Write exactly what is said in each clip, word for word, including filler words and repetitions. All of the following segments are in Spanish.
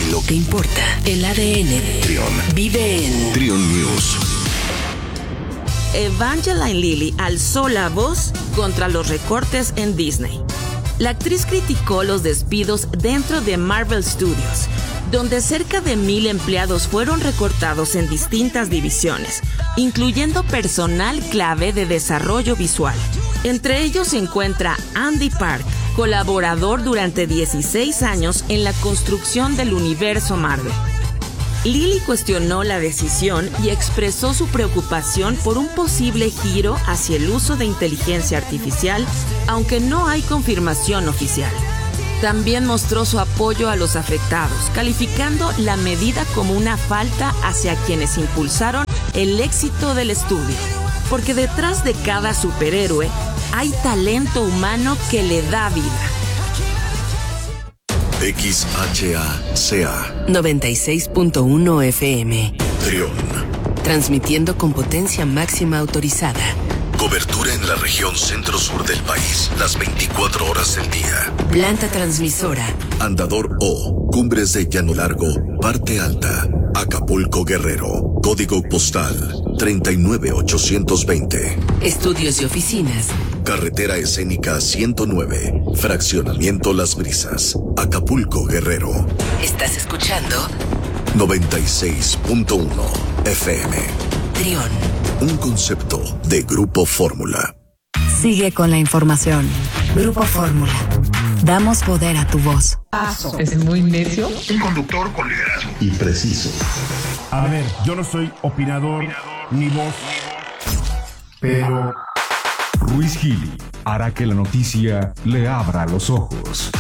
lo que importa, el A D N de Trión, vive en Trión News. Evangeline Lilly alzó la voz contra los recortes en Disney. La actriz criticó los despidos dentro de Marvel Studios, donde cerca de mil empleados fueron recortados en distintas divisiones, incluyendo personal clave de desarrollo visual. Entre ellos se encuentra Andy Park, colaborador durante dieciséis años en la construcción del universo Marvel. Lilly cuestionó la decisión y expresó su preocupación por un posible giro hacia el uso de inteligencia artificial, aunque no hay confirmación oficial. También mostró su apoyo a los afectados, calificando la medida como una falta hacia quienes impulsaron el éxito del estudio. Porque detrás de cada superhéroe hay talento humano que le da vida. X H A C A noventa y seis punto uno F M. Trión. Transmitiendo con potencia máxima autorizada. Cobertura en la región centro-sur del país, las veinticuatro horas del día. Planta transmisora. Andador O, Cumbres de Llano Largo, Parte Alta, Acapulco, Guerrero. Código postal treinta y nueve ochocientos veinte. Estudios y oficinas. Carretera escénica ciento nueve, Fraccionamiento Las Brisas, Acapulco, Guerrero. Estás escuchando noventa y seis punto uno F M. Trión. Un concepto de Grupo Fórmula. Sigue con la información. Grupo Fórmula. Damos poder a tu voz. Paso. Es muy necio. Un conductor con liderazgo. Y preciso. A ver, yo no soy opinador, opinador ni voz, pero Ruiz Gili hará que la noticia le abra los ojos.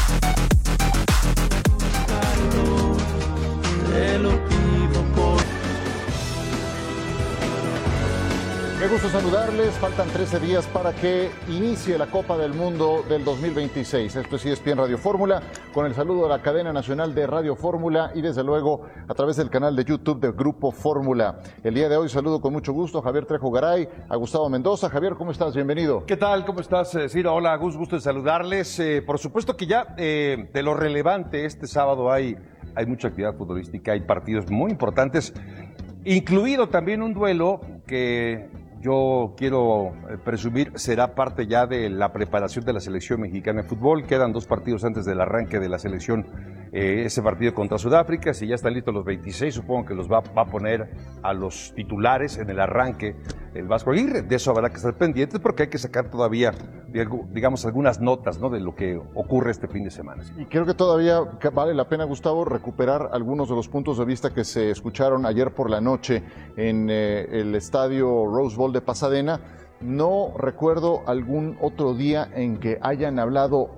Me gusta saludarles, faltan trece días para que inicie la Copa del Mundo del dos mil veintiséis. Esto es E S P N Radio Fórmula, con el saludo a la cadena nacional de Radio Fórmula y desde luego a través del canal de YouTube de Grupo Fórmula. El día de hoy saludo con mucho gusto a Javier Trejo Garay, a Gustavo Mendoza. Javier, ¿cómo estás? Bienvenido. ¿Qué tal? ¿Cómo estás, Ciro? Hola, Gus, gusto de saludarles. Eh, por supuesto que ya eh, de lo relevante este sábado hay, hay mucha actividad futbolística, hay partidos muy importantes, incluido también un duelo que yo quiero presumir será parte ya de la preparación de la selección mexicana de fútbol. Quedan dos partidos antes del arranque de la selección, eh, ese partido contra Sudáfrica. Si ya están listos los veintiséis, supongo que los va, va a poner a los titulares en el arranque el Vasco Aguirre. De eso habrá que estar pendientes porque hay que sacar todavía, digamos, algunas notas, ¿no?, de lo que ocurre este fin de semana. Y creo que todavía vale la pena, Gustavo, recuperar algunos de los puntos de vista que se escucharon ayer por la noche en eh, el estadio Rose Bowl de Pasadena. No recuerdo algún otro día en que hayan hablado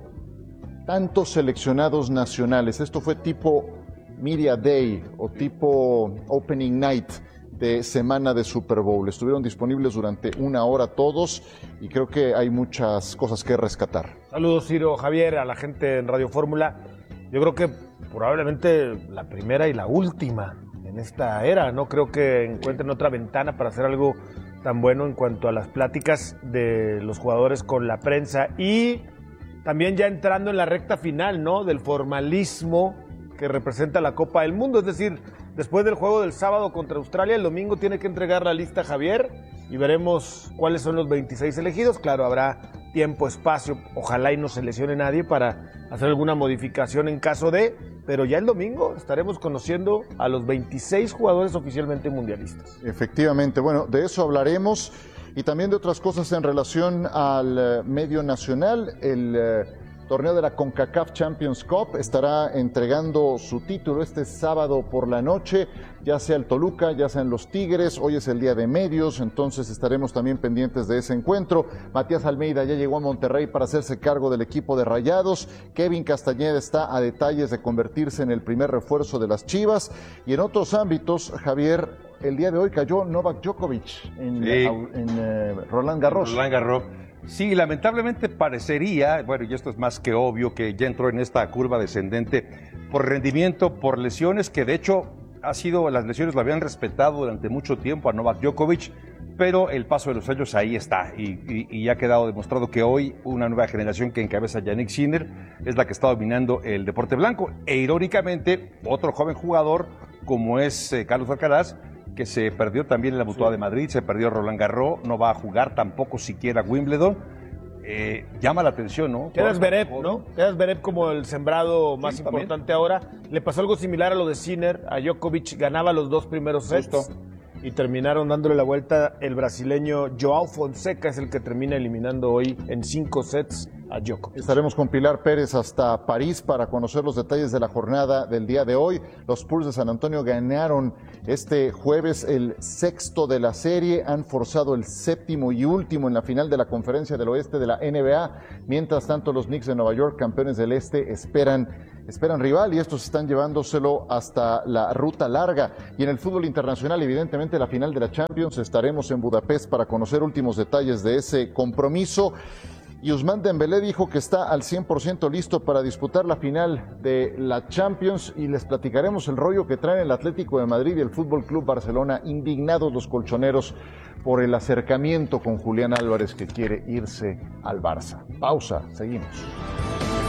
tantos seleccionados nacionales. Esto fue tipo Media Day o tipo Opening Night de semana de Super Bowl. Estuvieron disponibles durante una hora todos y creo que hay muchas cosas que rescatar. Saludos, Ciro, Javier, a la gente en Radio Fórmula. Yo creo que probablemente la primera y la última en esta era. No creo que encuentren otra ventana para hacer algo tan bueno en cuanto a las pláticas de los jugadores con la prensa y también ya entrando en la recta final, ¿no?, del formalismo que representa la Copa del Mundo. Es decir, después del juego del sábado contra Australia, el domingo tiene que entregar la lista Javier y veremos cuáles son los veintiséis elegidos. Claro, habrá tiempo, espacio, ojalá y no se lesione nadie para hacer alguna modificación en caso de, pero ya el domingo estaremos conociendo a los veintiséis jugadores oficialmente mundialistas. Efectivamente, bueno, de eso hablaremos y también de otras cosas en relación al medio nacional. El eh, torneo de la CONCACAF Champions Cup estará entregando su título este sábado por la noche, ya sea el Toluca, ya sean los Tigres. Hoy es el día de medios, entonces estaremos también pendientes de ese encuentro. Matías Almeida ya llegó a Monterrey para hacerse cargo del equipo de Rayados. Kevin Castañeda está a detalles de convertirse en el primer refuerzo de las Chivas. Y en otros ámbitos, Javier, el día de hoy cayó Novak Djokovic en, sí. en eh, Roland Garros. Roland Garros. Sí, lamentablemente parecería, bueno, y esto es más que obvio, que ya entró en esta curva descendente por rendimiento, por lesiones, que de hecho ha sido, las lesiones lo habían respetado durante mucho tiempo a Novak Djokovic, pero el paso de los años ahí está y, y, y ha quedado demostrado que hoy una nueva generación que encabeza Jannik Sinner es la que está dominando el deporte blanco. E irónicamente, otro joven jugador como es eh, Carlos Alcaraz, que se perdió también en la Mutua sí. de Madrid, se perdió Roland Garros, no va a jugar tampoco siquiera Wimbledon. Eh, llama la atención, ¿no? Queda Zverev, ¿no? Queda Zverev como el sembrado más sí, importante también. Ahora. Le pasó algo similar a lo de Sinner, a Djokovic, ganaba los dos primeros sets. Justo. Y terminaron dándole la vuelta. El brasileño Joao Fonseca es el que termina eliminando hoy en cinco sets a Djokovic. Estaremos con Pilar Pérez hasta París para conocer los detalles de la jornada del día de hoy. Los Spurs de San Antonio ganaron este jueves el sexto de la serie, han forzado el séptimo y último en la final de la Conferencia del Oeste de la N B A. Mientras tanto, los Knicks de Nueva York, campeones del Este, esperan esperan rival y estos están llevándoselo hasta la ruta larga. Y en el fútbol internacional, evidentemente, la final de la Champions, estaremos en Budapest para conocer últimos detalles de ese compromiso. Y Ousmane Dembélé dijo que está al cien por ciento listo para disputar la final de la Champions y les platicaremos el rollo que traen el Atlético de Madrid y el Fútbol Club Barcelona, indignados los colchoneros por el acercamiento con Julián Álvarez que quiere irse al Barça. Pausa, seguimos.